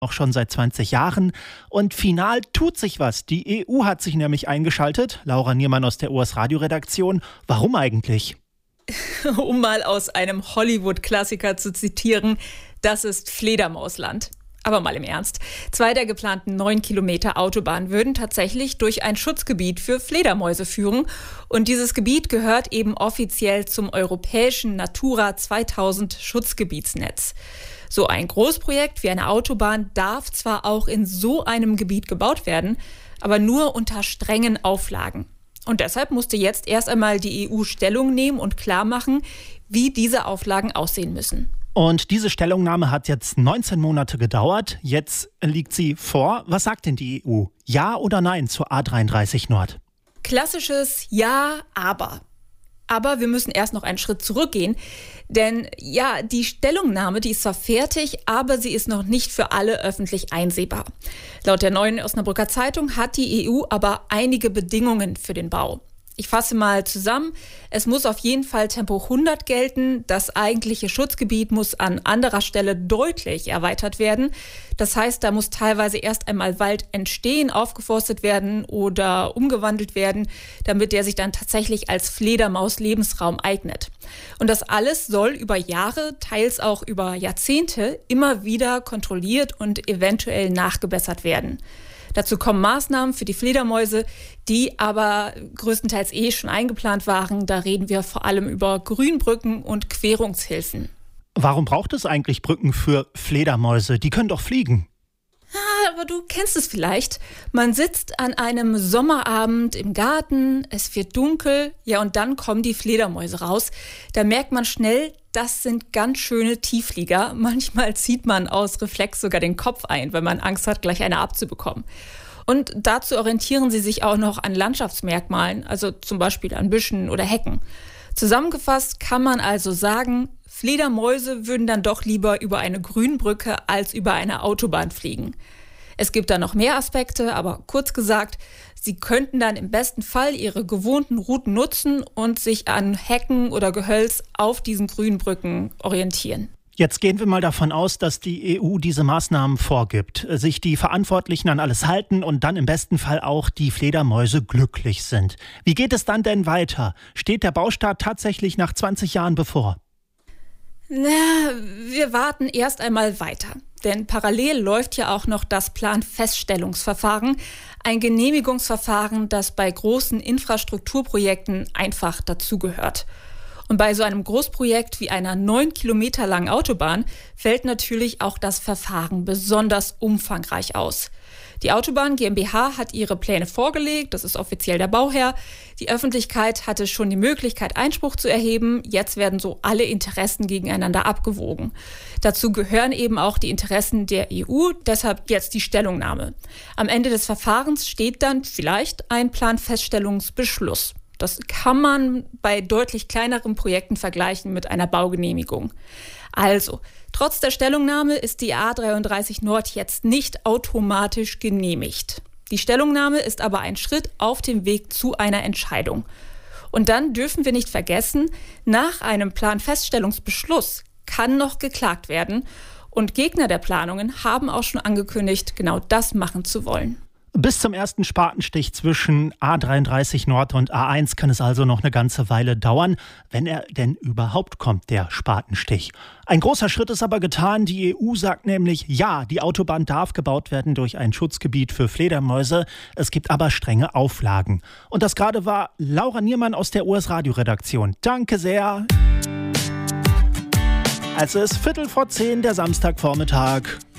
auch schon seit 20 Jahren. Und final tut sich was. Die EU hat sich nämlich eingeschaltet. Laura Niermann aus der US-Radio-Redaktion. Warum eigentlich? Um mal aus einem Hollywood-Klassiker zu zitieren, das ist Fledermausland. Aber mal im Ernst. 2 der geplanten 9 Kilometer Autobahn würden tatsächlich durch ein Schutzgebiet für Fledermäuse führen. Und dieses Gebiet gehört eben offiziell zum europäischen Natura 2000 Schutzgebietsnetz. So ein Großprojekt wie eine Autobahn darf zwar auch in so einem Gebiet gebaut werden, aber nur unter strengen Auflagen. Und deshalb musste jetzt erst einmal die EU Stellung nehmen und klar machen, wie diese Auflagen aussehen müssen. Und diese Stellungnahme hat jetzt 19 Monate gedauert. Jetzt liegt sie vor. Was sagt denn die EU? Ja oder nein zur A33 Nord? Klassisches Ja, aber. Aber wir müssen erst noch einen Schritt zurückgehen. Denn ja, die Stellungnahme, die ist zwar fertig, aber sie ist noch nicht für alle öffentlich einsehbar. Laut der Neuen Osnabrücker Zeitung hat die EU aber einige Bedingungen für den Bau. Ich fasse mal zusammen. Es muss auf jeden Fall Tempo 100 gelten. Das eigentliche Schutzgebiet muss an anderer Stelle deutlich erweitert werden. Das heißt, da muss teilweise erst einmal Wald entstehen, aufgeforstet werden oder umgewandelt werden, damit der sich dann tatsächlich als Fledermaus-Lebensraum eignet. Und das alles soll über Jahre, teils auch über Jahrzehnte, immer wieder kontrolliert und eventuell nachgebessert werden. Dazu kommen Maßnahmen für die Fledermäuse, die aber größtenteils schon eingeplant waren. Da reden wir vor allem über Grünbrücken und Querungshilfen. Warum braucht es eigentlich Brücken für Fledermäuse? Die können doch fliegen. Aber du kennst es vielleicht. Man sitzt an einem Sommerabend im Garten, es wird dunkel, ja, und dann kommen die Fledermäuse raus. Da merkt man schnell, das sind ganz schöne Tiefflieger. Manchmal zieht man aus Reflex sogar den Kopf ein, wenn man Angst hat, gleich eine abzubekommen. Und dazu orientieren sie sich auch noch an Landschaftsmerkmalen, also zum Beispiel an Büschen oder Hecken. Zusammengefasst kann man also sagen, Fledermäuse würden dann doch lieber über eine Grünbrücke als über eine Autobahn fliegen. Es gibt da noch mehr Aspekte, aber kurz gesagt, sie könnten dann im besten Fall ihre gewohnten Routen nutzen und sich an Hecken oder Gehölz auf diesen Grünbrücken orientieren. Jetzt gehen wir mal davon aus, dass die EU diese Maßnahmen vorgibt, sich die Verantwortlichen an alles halten und dann im besten Fall auch die Fledermäuse glücklich sind. Wie geht es dann denn weiter? Steht der Baustart tatsächlich nach 20 Jahren bevor? Na, wir warten erst einmal weiter. Denn parallel läuft ja auch noch das Planfeststellungsverfahren, ein Genehmigungsverfahren, das bei großen Infrastrukturprojekten einfach dazugehört. Und bei so einem Großprojekt wie einer 9 Kilometer langen Autobahn fällt natürlich auch das Verfahren besonders umfangreich aus. Die Autobahn GmbH hat ihre Pläne vorgelegt, das ist offiziell der Bauherr. Die Öffentlichkeit hatte schon die Möglichkeit, Einspruch zu erheben. Jetzt werden so alle Interessen gegeneinander abgewogen. Dazu gehören eben auch die Interessen der EU, deshalb jetzt die Stellungnahme. Am Ende des Verfahrens steht dann vielleicht ein Planfeststellungsbeschluss. Das kann man bei deutlich kleineren Projekten vergleichen mit einer Baugenehmigung. Also, trotz der Stellungnahme ist die A33 Nord jetzt nicht automatisch genehmigt. Die Stellungnahme ist aber ein Schritt auf dem Weg zu einer Entscheidung. Und dann dürfen wir nicht vergessen, nach einem Planfeststellungsbeschluss kann noch geklagt werden. Und Gegner der Planungen haben auch schon angekündigt, genau das machen zu wollen. Bis zum ersten Spatenstich zwischen A33 Nord und A1 kann es also noch eine ganze Weile dauern, wenn er denn überhaupt kommt, der Spatenstich. Ein großer Schritt ist aber getan. Die EU sagt nämlich, ja, die Autobahn darf gebaut werden durch ein Schutzgebiet für Fledermäuse. Es gibt aber strenge Auflagen. Und das gerade war Laura Niermann aus der US-Radio-Redaktion. Danke sehr. Es ist 9:15, der Samstagvormittag.